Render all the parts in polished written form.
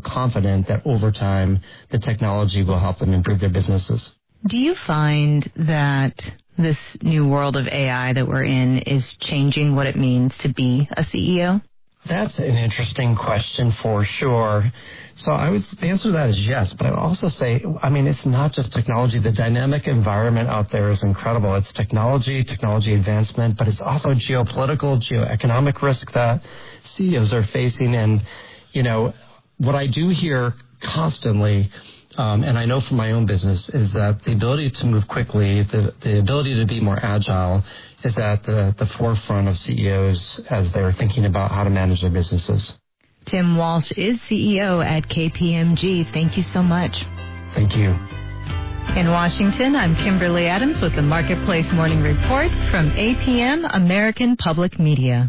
confident that over time the technology will help them improve their businesses. Do you find that this new world of AI that we're in is changing what it means to be a CEO? That's an interesting question for sure. So the answer to that is yes, but I would also say, it's not just technology. The dynamic environment out there is incredible. It's technology advancement, but it's also geopolitical, geoeconomic risk that CEOs are facing. And, what I do hear constantly, and I know from my own business, is that the ability to move quickly, the ability to be more agile is at the forefront of CEOs as they're thinking about how to manage their businesses. Tim Walsh is CEO at KPMG. Thank you so much. Thank you. In Washington, I'm Kimberly Adams with the Marketplace Morning Report from APM American Public Media.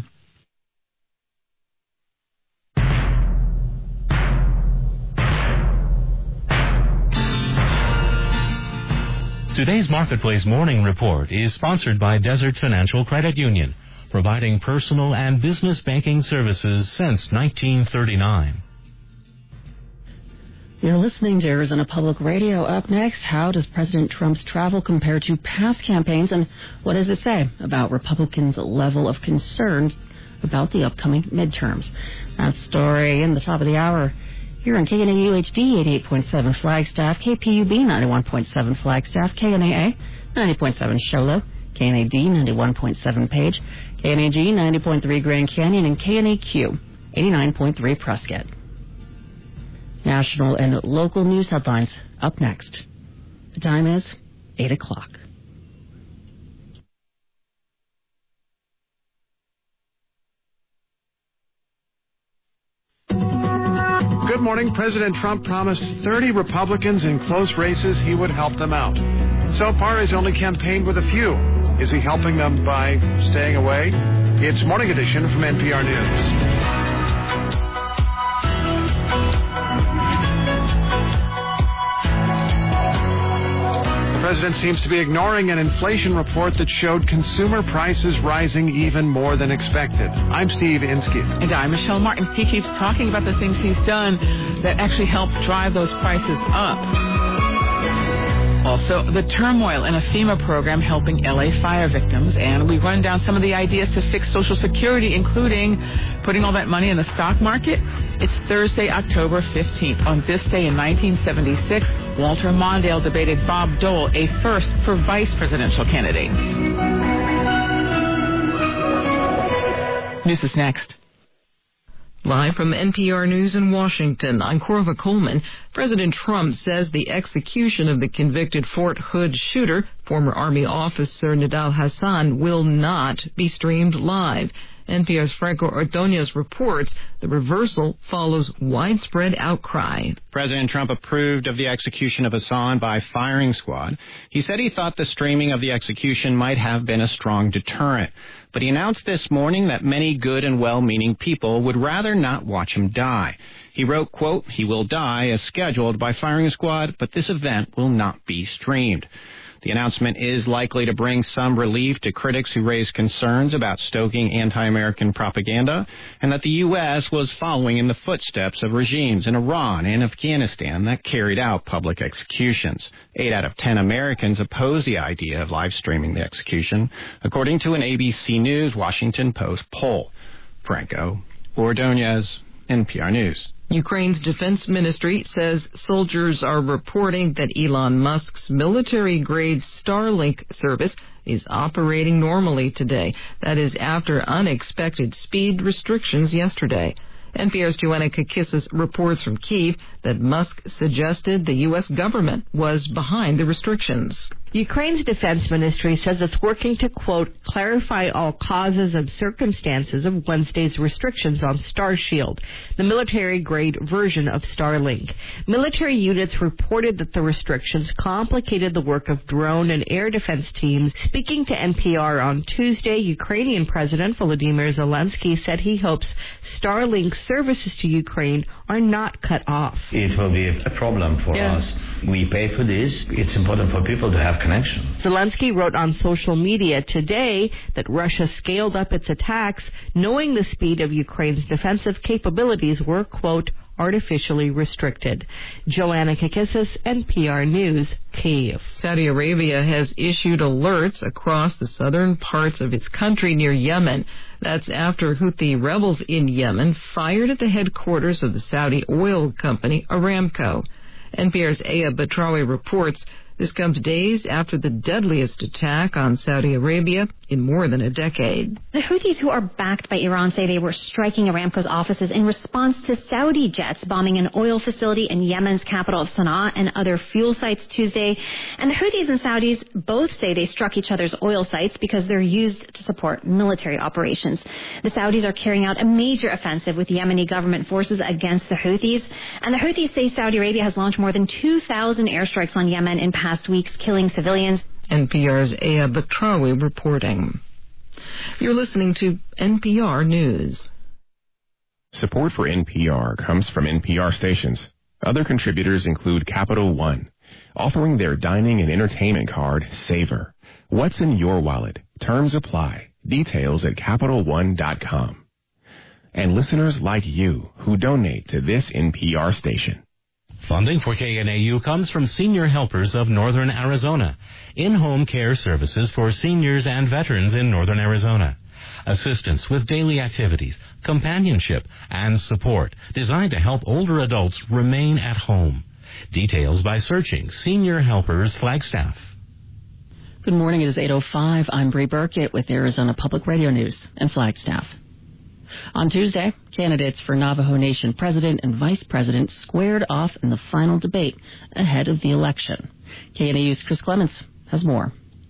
Today's Marketplace Morning Report is sponsored by Desert Financial Credit Union, providing personal and business banking services since 1939. You're listening to Arizona Public Radio. Up next, how does President Trump's travel compare to past campaigns, and what does it say about Republicans' level of concern about the upcoming midterms? That story in the top of the hour. Here on KNA UHD 88.7 Flagstaff, KPUB 91.7 Flagstaff, KNAA 90.7 Show Low, KNAD 91.7 Page, KNAG 90.3 Grand Canyon, and KNAQ 89.3 Prescott. National and local news headlines up next. The time is 8 o'clock. Good morning. President Trump promised 30 Republicans in close races he would help them out. So far, he's only campaigned with a few. Is he helping them by staying away? It's Morning Edition from NPR News. The president seems to be ignoring an inflation report that showed consumer prices rising even more than expected. I'm Steve Inskeep. And I'm Michelle Martin. He keeps talking about the things he's done that actually help drive those prices up. Also, the turmoil in a FEMA program helping LA fire victims. And we run down some of the ideas to fix Social Security, including putting all that money in the stock market. It's Thursday, October 15th. On this day in 1976, Walter Mondale debated Bob Dole, a first for vice presidential candidates. News is next. Live from NPR News in Washington, I'm Corva Coleman. President Trump says the execution of the convicted Fort Hood shooter, former Army officer Nidal Hasan, will not be streamed live. NPR's Franco Ordonez reports the reversal follows widespread outcry. President Trump approved of the execution of Hassan by firing squad. He said he thought the streaming of the execution might have been a strong deterrent. But he announced this morning that many good and well-meaning people would rather not watch him die. He wrote, quote, "He will die as scheduled by firing squad, but this event will not be streamed." The announcement is likely to bring some relief to critics who raise concerns about stoking anti-American propaganda and that the U.S. was following in the footsteps of regimes in Iran and Afghanistan that carried out public executions. 8 out of 10 Americans oppose the idea of live streaming the execution, according to an ABC News Washington Post poll. Franco Ordonez, NPR News. Ukraine's defense ministry says soldiers are reporting that Elon Musk's military-grade Starlink service is operating normally today. That is after unexpected speed restrictions yesterday. NPR's Joanna Kakissis reports from Kyiv that Musk suggested the U.S. government was behind the restrictions. Ukraine's defense ministry says it's working to, quote, clarify all causes and circumstances of Wednesday's restrictions on Starshield, the military-grade version of Starlink. Military units reported that the restrictions complicated the work of drone and air defense teams. Speaking to NPR on Tuesday, Ukrainian President Volodymyr Zelensky said he hopes Starlink services to Ukraine are not cut off. It will be a problem for us. We pay for this. It's important for people to have connection. Zelensky wrote on social media today that Russia scaled up its attacks, knowing the speed of Ukraine's defensive capabilities were, quote, artificially restricted. Joanna Kakissis, NPR News, Kyiv. Saudi Arabia has issued alerts across the southern parts of its country near Yemen. That's after Houthi rebels in Yemen fired at the headquarters of the Saudi oil company Aramco. NPR's Aya Batrawi reports this comes days after the deadliest attack on Saudi Arabia in more than a decade. The Houthis, who are backed by Iran, say they were striking Aramco's offices in response to Saudi jets bombing an oil facility in Yemen's capital of Sana'a and other fuel sites Tuesday. And the Houthis and Saudis both say they struck each other's oil sites because they're used to support military operations. The Saudis are carrying out a major offensive with Yemeni government forces against the Houthis. And the Houthis say Saudi Arabia has launched more than 2,000 airstrikes on Yemen in past weeks, killing civilians. NPR's Aya Batrawi reporting. You're listening to NPR News. Support for NPR comes from NPR stations. Other contributors include Capital One, offering their dining and entertainment card, Savor. What's in your wallet? Terms apply. Details at CapitalOne.com. And listeners like you who donate to this NPR station. Funding for KNAU comes from Senior Helpers of Northern Arizona, in-home care services for seniors and veterans in Northern Arizona. Assistance with daily activities, companionship, and support designed to help older adults remain at home. Details by searching Senior Helpers Flagstaff. Good morning. It is 8:05. I'm Bree Burkett with Arizona Public Radio News and Flagstaff. On Tuesday, candidates for Navajo Nation president and vice president squared off in the final debate ahead of the election. KNAU's Chris Clements has more.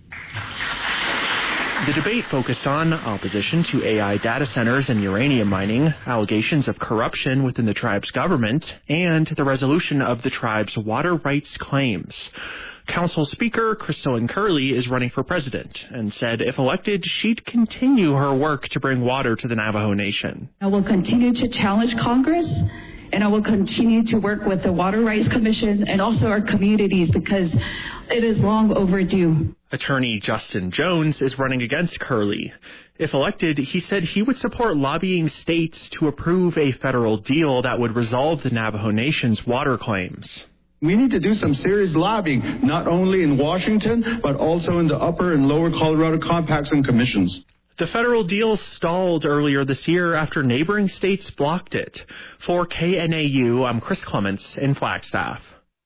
The debate focused on opposition to AI data centers and uranium mining, allegations of corruption within the tribe's government, and the resolution of the tribe's water rights claims. Council Speaker Crystalline Curley is running for president and said if elected, she'd continue her work to bring water to the Navajo Nation. I will continue to challenge Congress, and I will continue to work with the Water Rights Commission and also our communities because it is long overdue. Attorney Justin Jones is running against Curley. If elected, he said he would support lobbying states to approve a federal deal that would resolve the Navajo Nation's water claims. We need to do some serious lobbying, not only in Washington, but also in the upper and lower Colorado compacts and commissions. The federal deal stalled earlier this year after neighboring states blocked it. For KNAU, I'm Chris Clements in Flagstaff.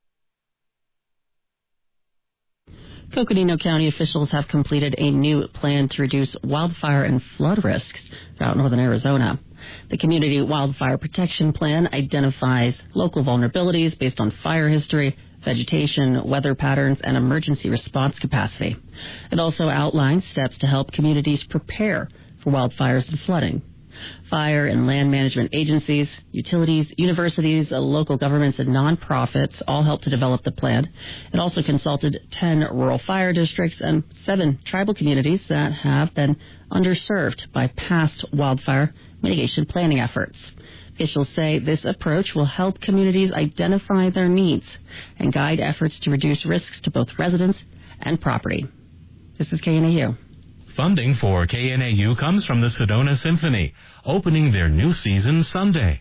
Coconino County officials have completed a new plan to reduce wildfire and flood risks throughout northern Arizona. The Community Wildfire Protection Plan identifies local vulnerabilities based on fire history, vegetation, weather patterns, and emergency response capacity. It also outlines steps to help communities prepare for wildfires and flooding. Fire and land management agencies, utilities, universities, local governments, and nonprofits all helped to develop the plan. It also consulted 10 rural fire districts and 7 tribal communities that have been underserved by past wildfire mitigation planning efforts. Officials say this approach will help communities identify their needs and guide efforts to reduce risks to both residents and property. This is KNAU. Funding for KNAU comes from the Sedona Symphony, opening their new season Sunday.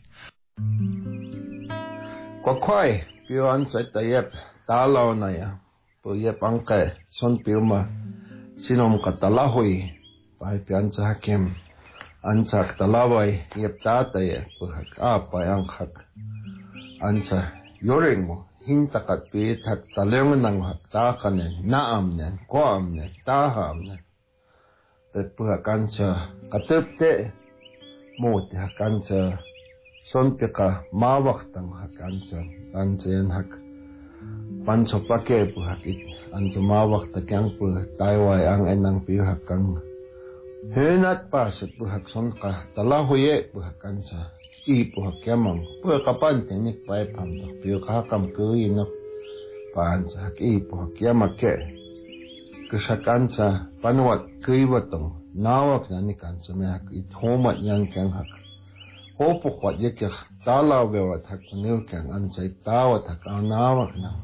Kwakwai, piuan sa tayep, talaw na ya. Puyep angke, son piuma, sinom katalahoy, pai pian sa hakim. Ansa talaway, yep tataye, puhak apay angkak. Ansa, yoring mo, hintakat piit hak talengan ng haktakanen, naamnen, koamnen, tahamnen. Puhakansa katepte moti hakansa sonpika mawaktang hakansa ansen hak panso pake puhakit anso mawakta kyang puh taiwai ang enang pihakang henat pasut puhak sonka talahuye puhakansa I puhakyamang puhakapan tenik pai pamdo pihakam kuinok pansa hak I puhakyamake Kasakansa panuat kuiwatong nawak na ni kansa meak ithomat yang kyang hak. Hopok wat yekyak talaw bewat hak panil kyang ansay tawat hak ang nawak na.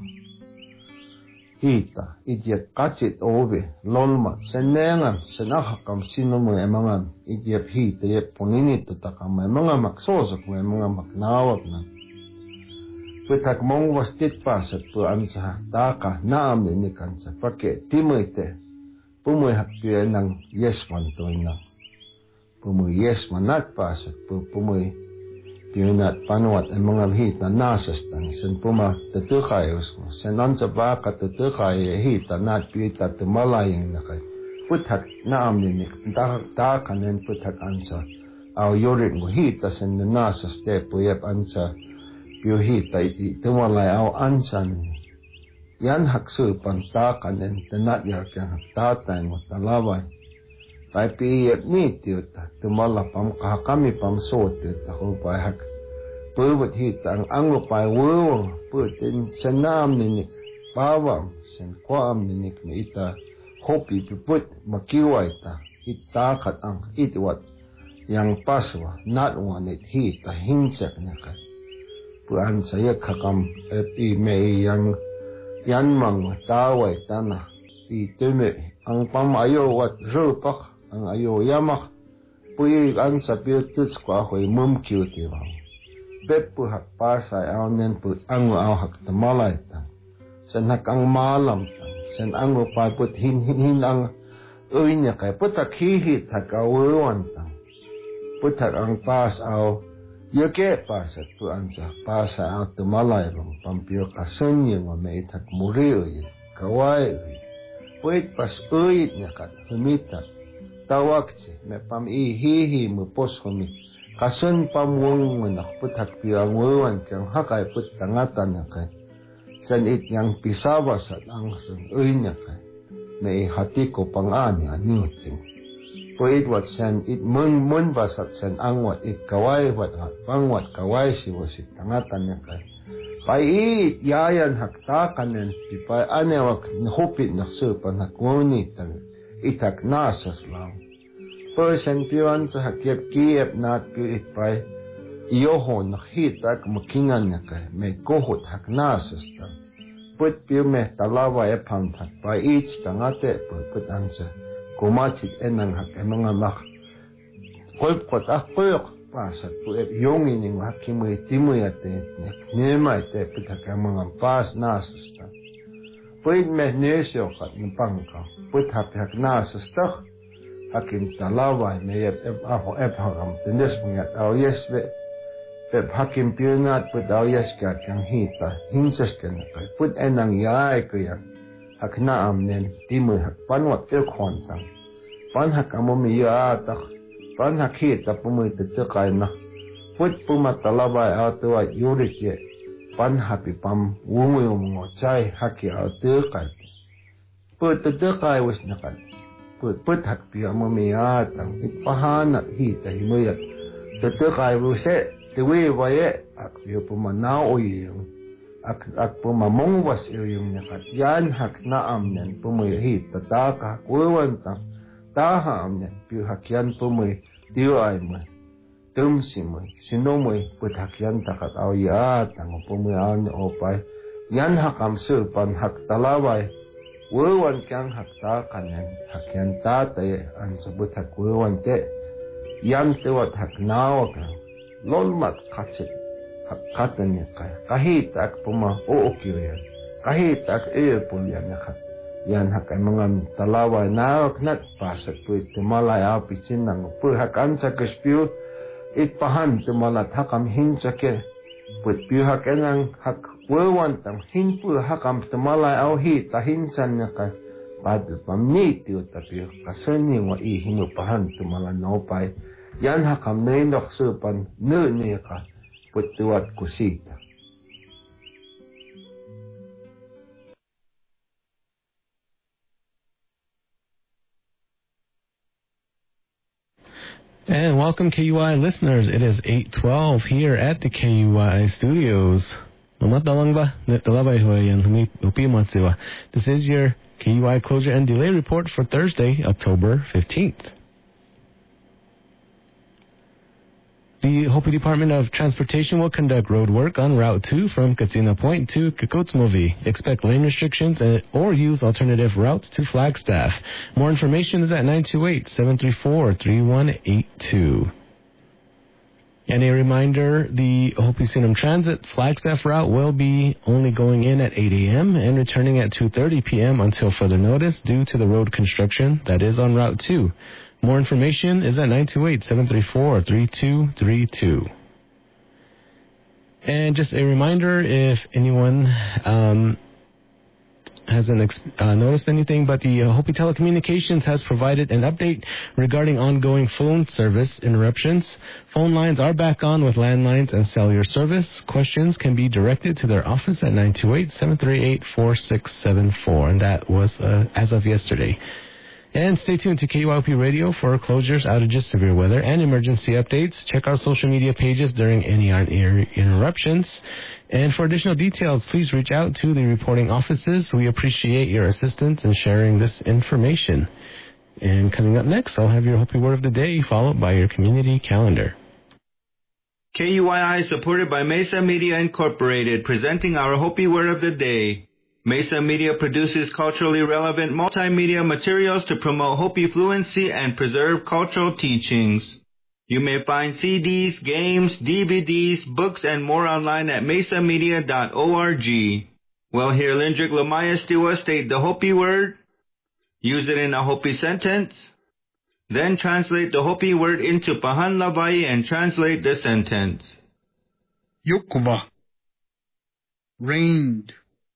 Hita idyap kachit obe lolmat senengam senahakam sino mo emangam idyap hita yep puninit takam emangam maksosok mo emangam maknawak na. putak mong wastit pasat pu ansa taka naam ni kansa pake timoite pumuy hakpye nang yes man to nang pumuy yes manat pasat pumuy pinat panuat ang mga hita nasastan sen puma tetukayos mo sen ansa baka tetukay hita nat pita tumalayang nakay putak naam ni taka nen putak ansa aw yorit mo hita sen nasas te puyep ansa piu hita iti tumalay aw ansan yan haksu pantakan en tenat yak yang tatay mo talaway tay piyep ni tiyuta tumala pam kami pam so tiyuta ko pay hak puyut hita ang ango pay wo putin senam ninik pawam sen kwam ninik mi ita hopi piput makiway ta itakat ang itwat yang paswa not one it hita hinsak nakat puan saya kakam epi me yang yan mang taway tana itume ang pamayo wat rupak ang ayo yamak puy ang sa piututs ko ako'y mumkiuti bang bepu hak pasay awnen pu ango aw hak tamalay tang sen hak ang malam tang sen ango pa put hin ang uy niya kay putak hihit hak awuan tang putak ang pas aw Yoke pasat tu ansa pasa ang tumalay bang pampio kasunyo nga may itak muri uy kaway uy puwit pas uyit niya kat humita tawag si may pamihihi mo pos humi kasun pamuang mo nakputak piyo ang uwan kang hakay put tangatan niya kay san it niyang pisabas at ang sun uy niya kay may hati ko pang-ani anuting puwit wat sen it mun basat sen angwat it kaway wat pangwat kaway si wasit tangatan niya kay pait yayan haktakan nen pipay anewak hupit naksupan hakunit itak nasas lang person piwan sa hakyep kiyep nat piu itpay iyoho nakhitak makingan niya kay may kohot hak nasas ta put piu meh talawa e pangtak pait tangate put ansa kumachit enang hak mga mak kolp kot koyok pasat pu yung ining hakimoy timoy ate nemay te pitak mga pas nasas ta puit meh nesyo kat ng pangka put hak nasas ta hakim talaway may aho hagam tindes mga aw yes be hakim piunat put aw yes ka kang hita hinsas ka na kay put enang yay kuya hak naam nen timoy hak panwat te khontang pan hak amomiya tak pan hak hita pumoy tetekay na put pumatalabay ato at yurik ye pan hapi pam wungoy mo chay haki ato kay put tetekay was nakan put hak pi amomiya tang itpahanat hita himoyat tetekay wuse tiwi waye ak pi pumanaw yung ak pumamongwas yung nakat yan hak naam nen pumoy hita taka kuwan tang taha amne piu hakyan pumoy diway mo tumsi mo sinomoy put hakyan takat aw ya tang pumoy an opay yan hakam supan hak talaway wewan kyang hakta kanen hakyan tatay an sabut hak wewan te yan tewat hak nawa ka lolmat katsit hak katan niya kay kahit ak puma uukiriyan kahit ak pulyan nakat yan hakay mga talaway na nat pasat po tumalay apicin ng po hakan sa kaspiyo itpahan tumalat hakam hinsake put piyo hakan ang hak wewan tam hin po hakam tumalay aw hita hinsan niya kay padu pamnitiyo tapiyo kasuni wa ihinupahan tumalan naupay yan hakam na inoksupan niya ka put tuwat kusita. And welcome, KUI listeners. It is 8:12 here at the KUI studios. This is your KUI closure and delay report for Thursday, October 15th. The Hopi Department of Transportation will conduct road work on Route 2 from Katsina Point to Kikotsmovi. Expect lane restrictions or use alternative routes to Flagstaff. More information is at 928-734-3182. And a reminder, the Hopi Sinum Transit Flagstaff route will be only going in at 8 a.m. and returning at 2:30 p.m. until further notice due to the road construction that is on Route 2. More information is at 928-734-3232. And just a reminder, if anyone hasn't noticed anything, but the Hopi Telecommunications has provided an update regarding ongoing phone service interruptions. Phone lines are back on with landlines and cellular service. Questions can be directed to their office at 928-738-4674, and that was as of yesterday. And stay tuned to KYOP Radio for closures, outages, severe weather, and emergency updates. Check our social media pages during any interruptions. And for additional details, please reach out to the reporting offices. We appreciate your assistance in sharing this information. And coming up next, I'll have your Hopi Word of the Day, followed by your community calendar. KUYI is supported by Mesa Media Incorporated, presenting our Hopi Word of the Day. Mesa Media produces culturally relevant multimedia materials to promote Hopi fluency and preserve cultural teachings. You may find CDs, games, DVDs, books, and more online at mesamedia.org. Well, here Lindrick Lamaya Stiwa state the Hopi word, use it in a Hopi sentence, then translate the Hopi word into Pahan Lavai and translate the sentence. Yukva, rained.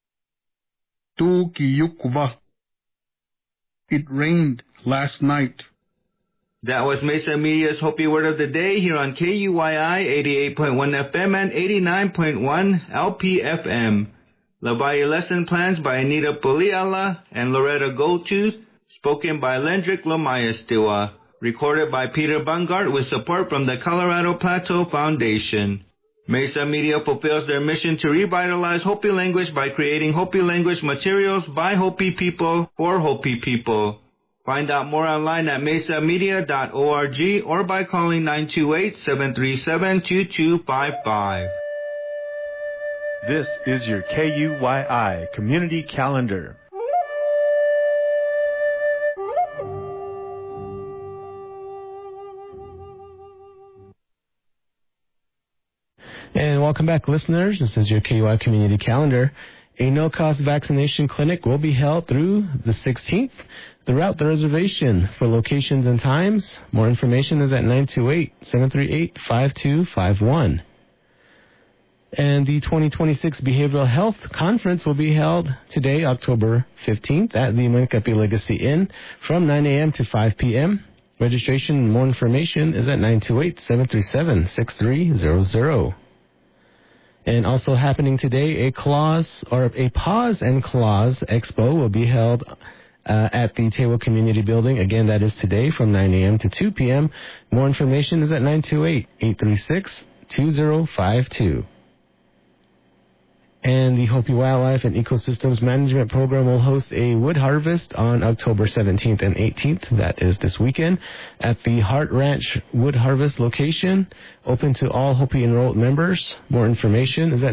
Tuki Yukva, it rained last night. That was Mesa Media's Hopi Word of the Day here on KUYI 88.1 FM and 89.1 LPFM. Lavai lesson plans by Anita Poliala and Loretta Goldtooth, spoken by Lendrick Lamaya Stiwa, recorded by Peter Bungart with support from the Colorado Plateau Foundation. Mesa Media fulfills their mission to revitalize Hopi language by creating Hopi language materials by Hopi people for Hopi people. Find out more online at mesamedia.org or by calling 928-737-2255. This is your KUYI Community Calendar. And welcome back, listeners. This is your KUI Community Calendar. A no-cost vaccination clinic will be held through the 16th throughout the reservation. For locations and times, more information is at 928-738-5251. And the 2026 Behavioral Health Conference will be held today, October 15th, at the Mankapi Legacy Inn from 9 a.m. to 5 p.m. Registration and more information is at 928-737-6300. And also happening today, a Pause and Clause Expo will be held at the Tewa Community Building. Again, that is today from 9 a.m. to 2 p.m. More information is at 928-836-2052. And the Hopi Wildlife and Ecosystems Management Program will host a wood harvest on October 17th and 18th. That is this weekend at the Hart Ranch Wood Harvest location, open to all Hopi enrolled members. More information is at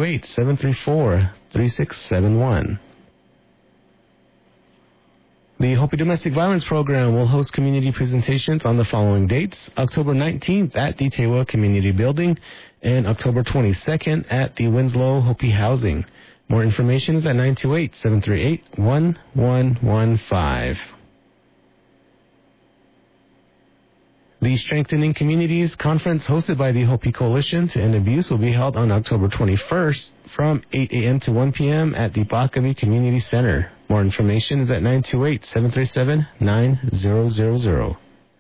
928-734-3671. The Hopi Domestic Violence Program will host community presentations on the following dates: October 19th at the Tewa Community Building and October 22nd at the Winslow Hopi Housing. More information is at 928-738-1115. The Strengthening Communities Conference hosted by the Hopi Coalition to End Abuse will be held on October 21st from 8 a.m. to 1 p.m. at the Bakabi Community Center. More information is at 928-737-9000.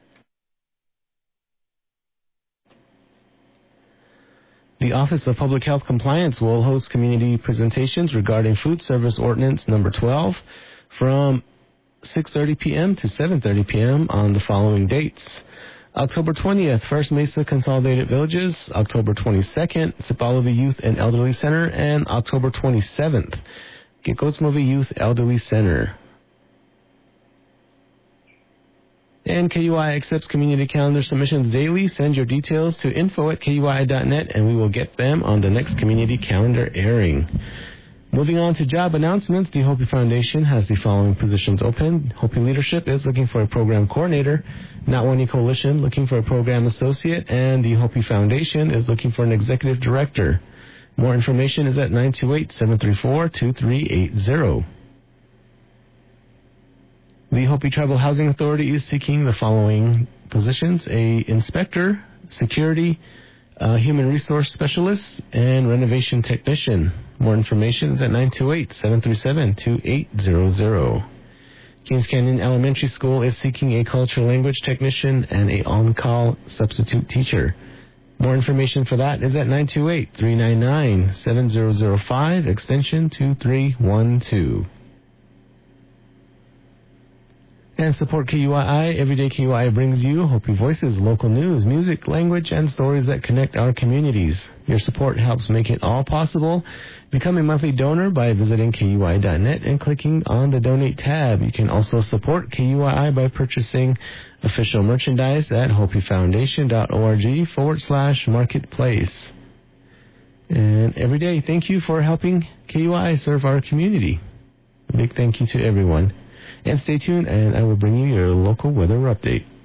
The Office of Public Health Compliance will host community presentations regarding Food Service Ordinance Number 12 from 6:30 p.m. to 7:30 p.m. on the following dates: October 20th, First Mesa Consolidated Villages; October 22nd, Sipalavi Youth and Elderly Center; and October 27th, Kikotsmovi Youth Elderly Center. And KUI accepts community calendar submissions daily. Send your details to info@kui.net and we will get them on the next community calendar airing. Moving on to job announcements, the Hopi Foundation has the following positions open. Hopi Leadership is looking for a program coordinator. Not-Wani Coalition looking for a program associate. And the Hopi Foundation is looking for an executive director. More information is at 928-734-2380. The Hopi Tribal Housing Authority is seeking the following positions: a inspector, security, human resource specialist, and renovation technician. More information is at 928-737-2800. Kings Canyon Elementary School is seeking a cultural language technician and a on-call substitute teacher. More information for that is at 928-399-7005, extension 2312. And support KUII. Everyday KUII brings you Hopi Voices, local news, music, language, and stories that connect our communities. Your support helps make it all possible. Become a monthly donor by visiting KUII.net and clicking on the Donate tab. You can also support KUII by purchasing official merchandise at hopifoundation.org/marketplace. And every day, thank you for helping KUII serve our community. A big thank you to everyone. And stay tuned, and I will bring you your local weather update.